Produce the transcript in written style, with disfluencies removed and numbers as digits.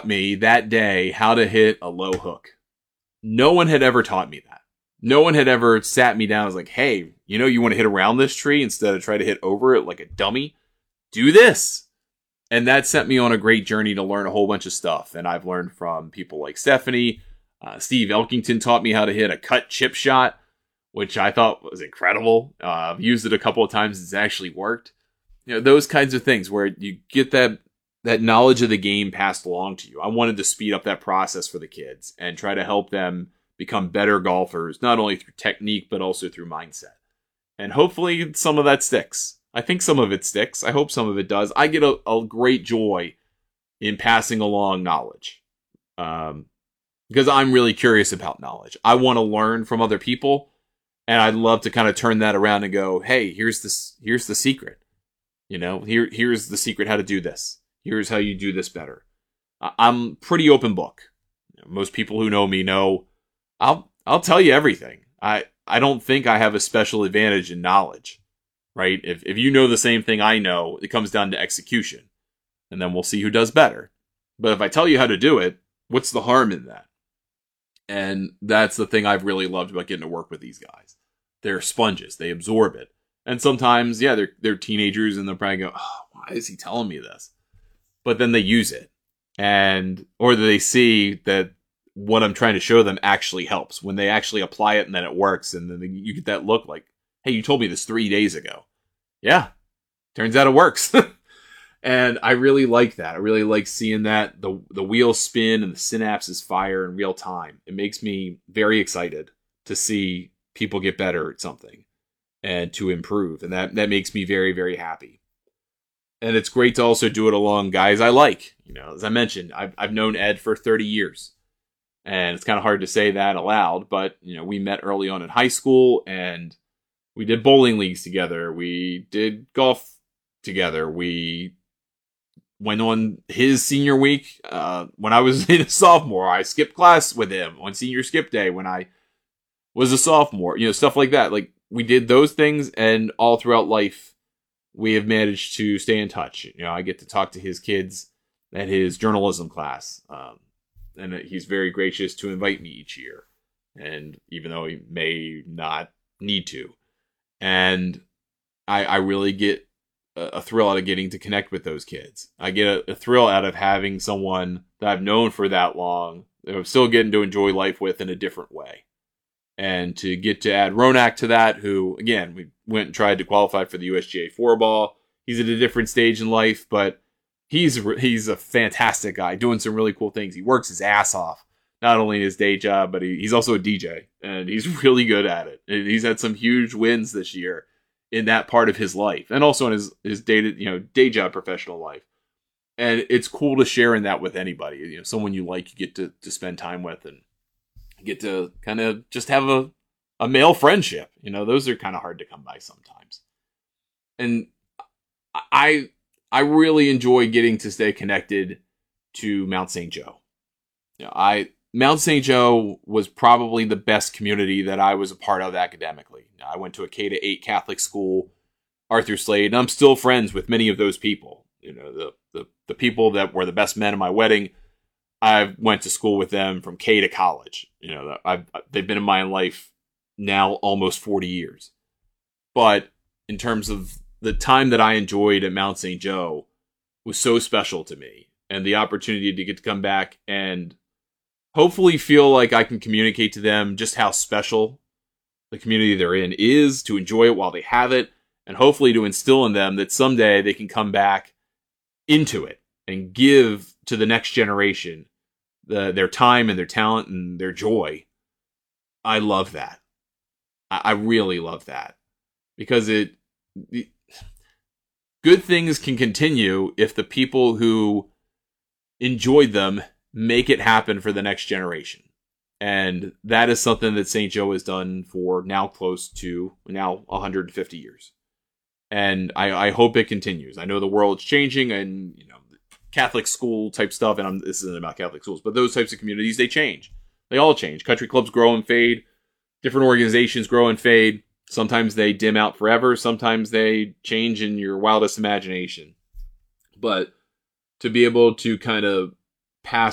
taught me that day how to hit a low hook. No one had ever taught me that. No one had ever sat me down and was like, hey, you want to hit around this tree instead of try to hit over it like a dummy? Do this. And that sent me on a great journey to learn a whole bunch of stuff. And I've learned from people like Stephanie. Steve Elkington taught me how to hit a cut chip shot, which I thought was incredible. I've used it a couple of times. It's actually worked. Those kinds of things where you get that knowledge of the game passed along to you. I wanted to speed up that process for the kids and try to help them become better golfers, not only through technique, but also through mindset. And hopefully some of that sticks. I think some of it sticks. I hope some of it does. I get a great joy in passing along knowledge. Because I'm really curious about knowledge. I want to learn from other people. And I'd love to kind of turn that around and go, hey, here's the secret. Here's the secret how to do this. Here's how you do this better. I'm pretty open book. Most people who know me know I'll tell you everything. I don't think I have a special advantage in knowledge, right? If you know the same thing I know, it comes down to execution. And then we'll see who does better. But if I tell you how to do it, what's the harm in that? And that's the thing I've really loved about getting to work with these guys. They're sponges. They absorb it. And sometimes, yeah, they're teenagers and they'll probably go, oh, why is he telling me this? But then they use it. Or they see that what I'm trying to show them actually helps. When they actually apply it and then it works. And then you get that look like, hey, you told me this 3 days ago. Yeah, turns out it works. And I really like that. I really like seeing that, the wheels spin and the synapses fire in real time. It makes me very excited to see people get better at something and to improve. And that makes me very, very happy. And it's great to also do it along guys I like. As I mentioned, I've known Ed for 30 years. And it's kind of hard to say that aloud, but, we met early on in high school and we did bowling leagues together. We did golf together. We went on his senior week when I was a sophomore. I skipped class with him on senior skip day when I was a sophomore. Stuff like that. Like, we did those things, and all throughout life, we have managed to stay in touch. I get to talk to his kids at his journalism class, and he's very gracious to invite me each year. And even though he may not need to, and I really get a thrill out of getting to connect with those kids. I get a thrill out of having someone that I've known for that long that I'm still getting to enjoy life with in a different way. And to get to add Ronak to that, who, again, we went and tried to qualify for the USGA 4-ball. He's at a different stage in life, but he's a fantastic guy doing some really cool things. He works his ass off, not only in his day job, but he's also a DJ, and he's really good at it. And he's had some huge wins this year in that part of his life, and also in his day job professional life. And it's cool to share in that with anybody, someone you like, you get to spend time with, and get to kind of just have a male friendship. Those are kind of hard to come by sometimes. And I really enjoy getting to stay connected to Mount St. Joe. Mount St. Joe was probably the best community that I was a part of academically. I went to a K-8 Catholic school, Arthur Slade, and I'm still friends with many of those people. The people that were the best men at my wedding, I went to school with them from K to college. They've been in my life now almost 40 years. But in terms of the time that I enjoyed at Mount St. Joe was so special to me. And the opportunity to get to come back and hopefully feel like I can communicate to them just how special the community they're in is, to enjoy it while they have it, and hopefully to instill in them that someday they can come back into it and give to the next generation their time and their talent and their joy. I love that. I really love that, because good things can continue if the people who enjoyed them make it happen for the next generation. And that is something that St. Joe has done for now close to 150 years. And I hope it continues. I know the world's changing, and Catholic school type stuff, and this isn't about Catholic schools, but those types of communities, they change. They all change. Country clubs grow and fade. Different organizations grow and fade. Sometimes they dim out forever. Sometimes they change in your wildest imagination. But to be able to kind of pass